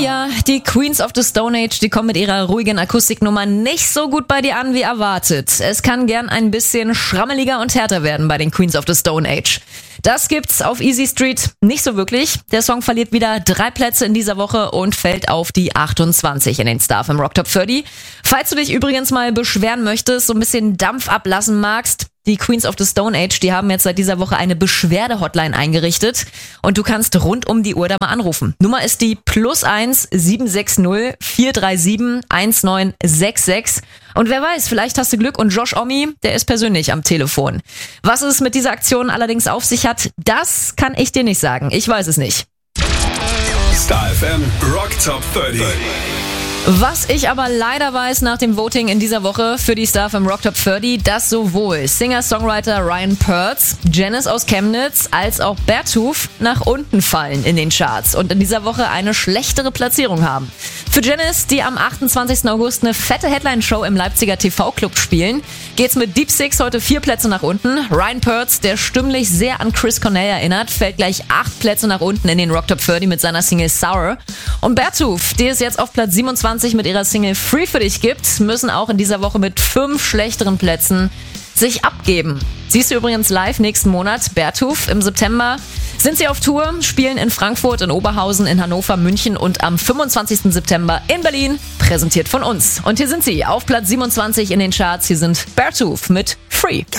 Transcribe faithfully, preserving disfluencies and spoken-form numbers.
ja, die Queens of the Stone Age, die kommen mit ihrer ruhigen Akustiknummer nicht so gut bei dir an wie erwartet. Es kann gern ein bisschen schrammeliger und härter werden bei den Queens of the Stone Age. Das gibt's auf Easy Street nicht so wirklich. Der Song verliert wieder drei Plätze in dieser Woche und fällt auf die achtundzwanzig in den Star F M Rock Top dreißig. Falls du dich übrigens mal beschweren möchtest, so ein bisschen Dampf ablassen magst, die Queens of the Stone Age, die haben jetzt seit dieser Woche eine Beschwerde-Hotline eingerichtet und du kannst rund um die Uhr da mal anrufen. Nummer ist die plus eins sieben sechs null vier drei sieben eins neun sechs sechs und wer weiß, vielleicht hast du Glück und Josh Omi, der ist persönlich am Telefon. Was es mit dieser Aktion allerdings auf sich hat, das kann ich dir nicht sagen. Ich weiß es nicht. Star F M Rock Top dreißig. Was ich aber leider weiß nach dem Voting in dieser Woche für die Star F M Rock Top dreißig, dass sowohl Singer-Songwriter Ryan Pertz, Janice aus Chemnitz als auch Bertuf nach unten fallen in den Charts und in dieser Woche eine schlechtere Platzierung haben. Für Janice, die am achtundzwanzigsten August eine fette Headline-Show im Leipziger T V-Club spielen, geht's mit Deep Six heute vier Plätze nach unten. Ryan Pertz, der stimmlich sehr an Chris Cornell erinnert, fällt gleich acht Plätze nach unten in den Rock Top dreißig mit seiner Single Sour. Und Bertuf, die es jetzt auf Platz siebenundzwanzig mit ihrer Single Free für dich gibt, müssen auch in dieser Woche mit fünf schlechteren Plätzen sich abgeben. Siehst du übrigens live nächsten Monat. Bertuf im September sind sie auf Tour, spielen in Frankfurt, in Oberhausen, in Hannover, München und am fünfundzwanzigsten September in Berlin, präsentiert von uns. Und hier sind sie auf Platz siebenundzwanzig in den Charts. Hier sind Bertuf mit Free.